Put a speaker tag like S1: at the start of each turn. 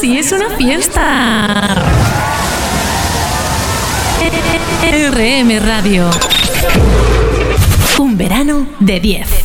S1: sí es una fiesta. RM Radio. Un verano de 10.